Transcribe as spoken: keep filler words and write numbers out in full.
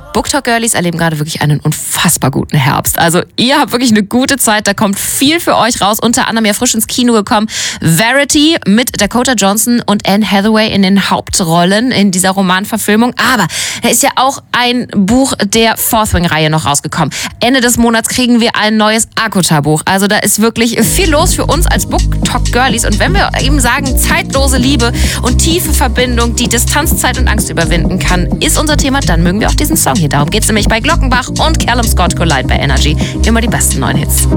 BookTok Girlies erleben gerade wirklich einen unfassbar guten Herbst. Also ihr habt wirklich eine gute Zeit, da kommt viel für euch raus. Unter anderem ja frisch ins Kino gekommen Verity mit Dakota Johnson und Anne Hathaway in den Hauptrollen in dieser Romanverfilmung. Aber da ist ja auch ein Buch der Fourth Wing-Reihe noch rausgekommen. Ende des Monats kriegen wir ein neues Akota-Buch. Also da ist wirklich viel los für uns als BookTok Girlies. Und wenn wir eben sagen, zeitlose Liebe und tiefe Verbindung, die Distanz, Zeit und Angst überwinden kann, ist unser Thema, dann mögen wir auch diesen Song hier. Darum geht es nämlich bei Glockenbach und Callum Scott Collide bei Energy. Immer die besten neuen Hits.